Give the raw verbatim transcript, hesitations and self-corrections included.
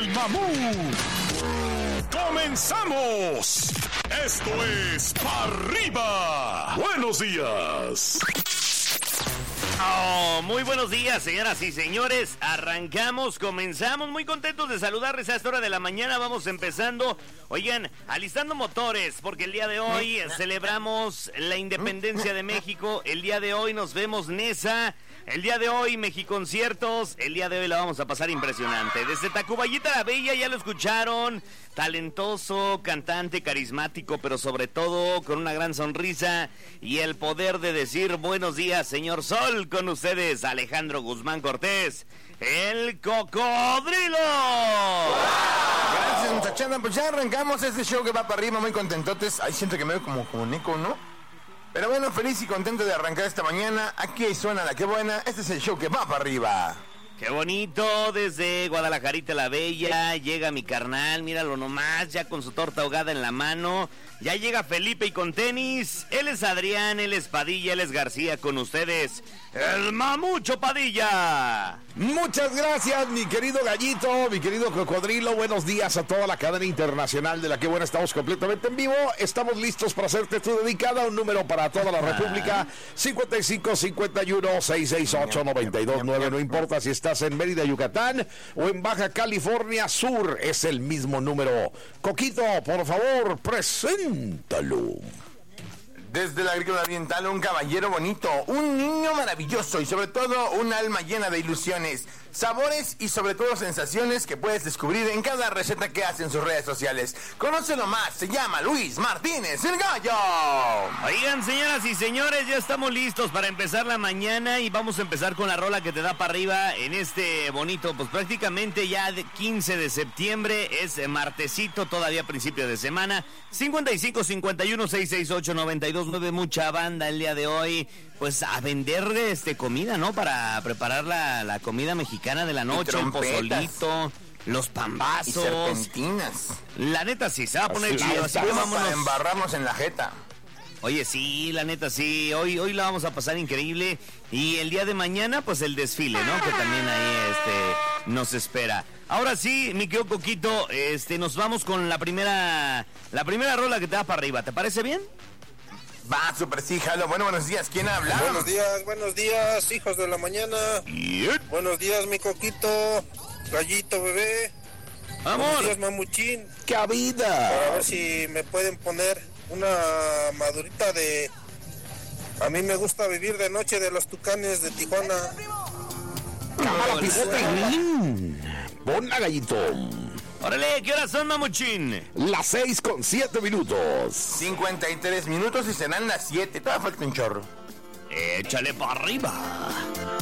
el Mamú. ¡Comenzamos! Esto es Pa' Arriba. Buenos días. Oh, muy buenos días, señoras y señores. Arrancamos, comenzamos. Muy contentos de saludarles a esta hora de la mañana. Vamos empezando. Oigan, alistando motores, porque el día de hoy celebramos la independencia de México. El día de hoy nos vemos Nesa. El día de hoy Mexiconciertos. El día de hoy la vamos a pasar impresionante. Desde Tacubaya la Bella, ya lo escucharon. Talentoso, cantante, carismático, pero sobre todo con una gran sonrisa y el poder de decir buenos días, señor Sol. Con ustedes, Alejandro Guzmán Cortés, el Cocodrilo. Gracias, muchachada. Pues ya arrancamos este show que va para arriba, muy contentotes. Ay, siento que me veo como, como Nico, ¿no? Pero bueno, feliz y contento de arrancar esta mañana. Aquí suena la que buena. Este es el show que va para arriba. Qué bonito, desde Guadalajarita la Bella, llega mi carnal, míralo nomás, ya con su torta ahogada en la mano. Ya llega Felipe y con tenis. Él es Adrián, él es Padilla, él es García, con ustedes, el Mamucho Padilla. Muchas gracias, mi querido Gallito, mi querido Cocodrilo. Buenos días a toda la cadena internacional de la que buena. Estamos completamente en vivo. Estamos listos para hacerte tu dedicada. Un número para toda la República: cincuenta y cinco, cincuenta y uno, seiscientos sesenta y ocho, noventa y dos nueve. No importa si estás en Mérida, Yucatán o en Baja California Sur, es el mismo número. Coquito, por favor, preséntalo. Desde la agrícola oriental, un caballero bonito, un niño maravilloso y sobre todo un alma llena de ilusiones, sabores y sobre todo sensaciones que puedes descubrir en cada receta que hace en sus redes sociales. Conócelo más, se llama Luis Martínez, el Gallo. Oigan, señoras y señores, ya estamos listos para empezar la mañana y vamos a empezar con la rola que te da para arriba en este bonito, pues prácticamente ya de quince de septiembre, es martesito, todavía principio de semana. Cincuenta y cinco, cincuenta y uno, seiscientos sesenta y ocho, noventa y dos nueve. Mucha banda el día de hoy, pues a vender este comida, ¿no? Para preparar la, la comida mexicana de la noche, el pozolito, los pambazos. Y serpentinas. La neta sí, se va a poner Sí, chido, así que vámonos. para embarrarnos en la jeta. Oye, sí, la neta sí, hoy, hoy la vamos a pasar increíble. Y el día de mañana, pues el desfile, ¿no? Que también ahí este, nos espera. Ahora sí, mi querido Coquito, este, nos vamos con la primera, la primera rola que te da para arriba, ¿te parece bien? Va, super sí, jalo. Bueno, buenos días, ¿quién habla? Buenos días, buenos días, hijos de la mañana. Yep. Buenos días, mi Coquito, Gallito, bebé. ¡Vamos! Buenos días, Mamuchín. ¡Qué vida! Para ver si me pueden poner una madurita de... A mí me gusta vivir de noche, de los Tucanes de Tijuana. ¡Cámara, picote! ¡Ponla, Gallito! ¡Órale! ¿Qué horas son, Mamuchín? Las seis con siete minutos. cincuenta y tres minutos y serán las siete. Todavía falta un chorro. Échale para arriba.